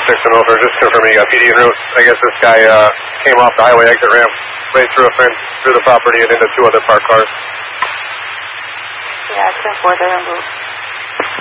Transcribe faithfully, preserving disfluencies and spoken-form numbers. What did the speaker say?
six and over, just confirming you got P D en route. I guess this guy uh, came off the highway exit ramp, right through a fence, through the property, and into two other parked cars. Yeah, ten four, they're en route.